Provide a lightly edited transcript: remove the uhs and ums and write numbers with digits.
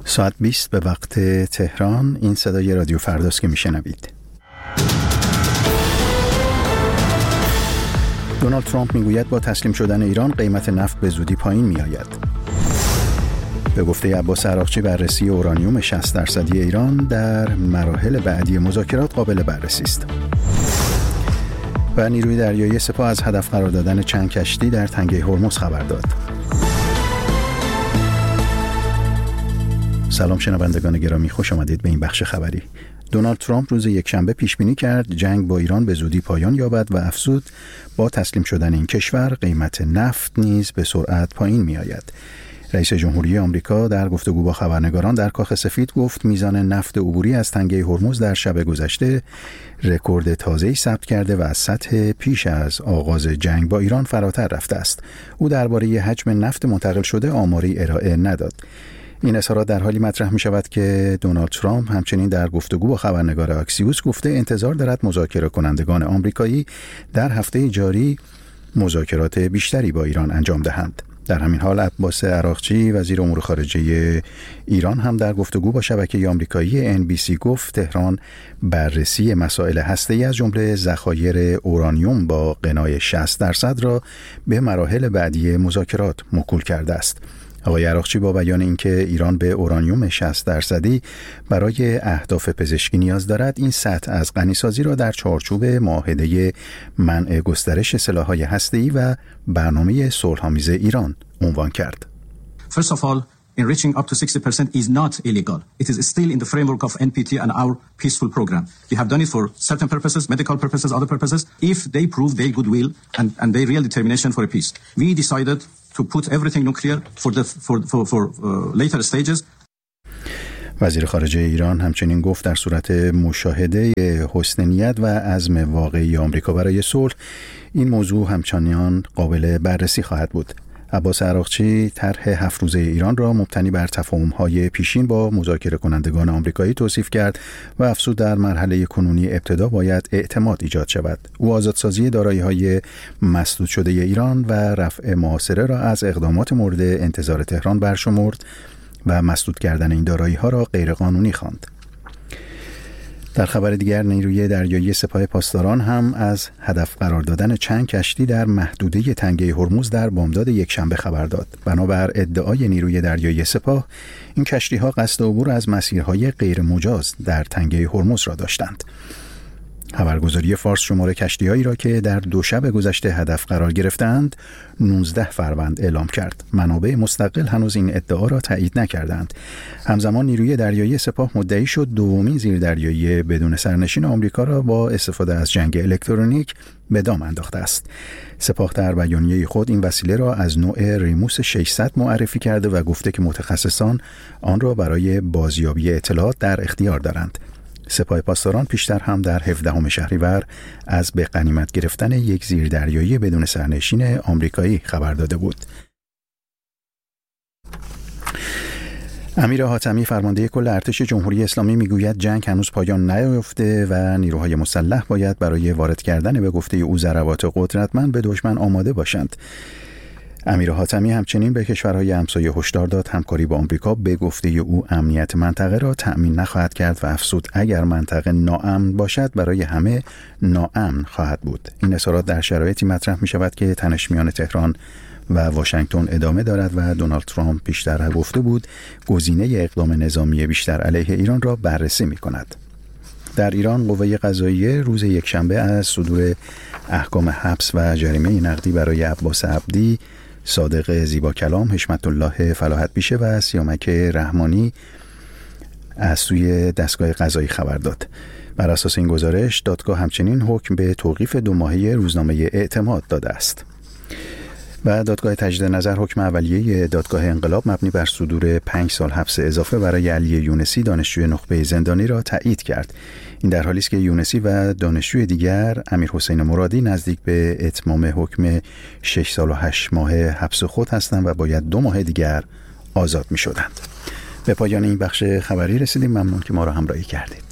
ساعت 20 به وقت تهران. این صدای رادیو فرداست که میشنوید. دونالد ترامپ میگوید با تسلیم شدن ایران قیمت نفت به زودی پایین میآید. به گفته عباس عراقچی بررسی اورانیوم 60% ایران در مراحل بعدی مذاکرات قابل بررسی است. و نیروی دریایی سپاه از هدف قرار دادن چند کشتی در تنگه هرمز خبر داد. سلام شنوندگان گرامی، خوش آمدید به این بخش خبری. دونالد ترامپ روز یکشنبه پیش بینی کرد جنگ با ایران به زودی پایان یابد و افزود با تسلیم شدن این کشور قیمت نفت نیز به سرعت پایین می آید. رئیس جمهوری آمریکا در گفتگو با خبرنگاران در کاخ سفید گفت میزان نفت عبوری از تنگه هرمز در شب گذشته رکورد تازه‌ای ثبت کرده و از سطح پیش از آغاز جنگ با ایران فراتر رفته است. او درباره حجم نفت منتقل شده آماری ارائه نداد. این اظهارات در حالی مطرح می شود که دونالد ترامپ همچنین در گفتگو با خبرنگار اکسیوس گفته انتظار دارد مذاکره کنندگان آمریکایی در هفته جاری مذاکرات بیشتری با ایران انجام دهند. در همین حال عباس عراقچی وزیر امور خارجه ایران هم در گفتگو با شبکه آمریکایی NBC گفت تهران بررسی مسائل هسته‌ای از جمله ذخایر اورانیوم با غنای 60% را به مراحل بعدی مذاکرات موکول کرده است. آقای عراقچی با بیان اینکه ایران به اورانیوم 60% برای اهداف پزشکی نیاز دارد، این سطح از غنیسازی را در چارچوب معاهده منع گسترش سلاح‌های هسته‌ای و برنامه صلح‌آمیز ایران عنوان کرد. First of all, enriching up to 60% is not illegal. It is still in the framework of NPT and our peaceful program. We have done it for certain purposes, medical purposes, other purposes. If they prove their goodwill and their real determination for a peace, we decided to put everything nuclear for later stages. وزیر خارجه ایران همچنین گفت در صورت مشاهده حسن نیت و عزم واقعی آمریکا برای صلح این موضوع همچنان قابل بررسی خواهد بود. عباس عراقچی طرح 7 روزه ایران را مبتنی بر تفاهم‌های پیشین با مذاکره کنندگان آمریکایی توصیف کرد و افزود در مرحله کنونی ابتدا باید اعتماد ایجاد شود. او آزادسازی دارایی‌های مسدود شده ایران و رفع محاصره را از اقدامات مورد انتظار تهران برشمرد و مسدود کردن این دارایی‌ها را غیرقانونی خواند. در خبر دیگر نیروی دریایی سپاه پاسداران هم از هدف قرار دادن چند کشتی در محدوده تنگه هرمز در بامداد یکشنبه خبر داد. بنابر ادعای نیروی دریایی سپاه این کشتی‌ها قصد عبور از مسیرهای غیر مجاز در تنگه هرمز را داشتند. خبرگزاری فارس شماره کشتی‌هایی را که در 2 شب گذشته هدف قرار گرفتند 19 فروند اعلام کرد. منابع مستقل هنوز این ادعا را تایید نکردند. همزمان نیروی دریایی سپاه مدعی شد دومین زیردریایی بدون سرنشین آمریکا را با استفاده از جنگ الکترونیک به دام انداخته است. سپاه در بیانیه خود این وسیله را از نوع ریموس 600 معرفی کرده و گفته که متخصصان آن را برای بازیابی اطلاعات در اختیار دارند. سپاه پاسداران پیشتر هم در 17 شهریور از به غنیمت گرفتن یک زیردریایی بدون سرنشین آمریکایی خبر داده بود. امیر حاتمی فرمانده کل ارتش جمهوری اسلامی میگوید جنگ هنوز پایان نیافته و نیروهای مسلح باید برای وارد کردن به گفته او ضربات قدرتمند به دشمن آماده باشند. امیر حاتمی همچنین به کشورهای همسایه هشدار داد همکاری با آمریکا به گفته او امنیت منطقه را تأمین نخواهد کرد و افزود اگر منطقه ناامن باشد برای همه ناامن خواهد بود. این اظهارات در شرایطی مطرح می شود که تنش میان تهران و واشنگتن ادامه دارد و دونالد ترامپ پیشتر گفته بود گزینه اقدام نظامی بیشتر علیه ایران را بررسی می کند. در ایران قوه قضاییه روز یکشنبه از صدور احکام حبس و جریمه نقدی برای عباس عبدی، صادق زیبا کلام، حشمت الله فلاحت بیشه و سیامک رحمانی از سوی دستگاه قضایی خبر داد. بر اساس این گزارش دادگاه همچنین حکم به توقیف 2 ماهه روزنامه اعتماد داده است. و دادگاه تجدید نظر حکم اولیه دادگاه انقلاب مبنی بر صدور 5 سال حبس اضافه برای علی یونسی دانشجوی نخبه زندانی را تایید کرد. این در حالی است که یونسی و دانشجوی دیگر امیرحسین مرادی نزدیک به اتمام حکم 6 سال و 8 ماه حبس خود هستند و باید 2 ماه دیگر آزاد می شدند. به پایان این بخش خبری رسیدیم. ممنون که ما را همراهی کردید.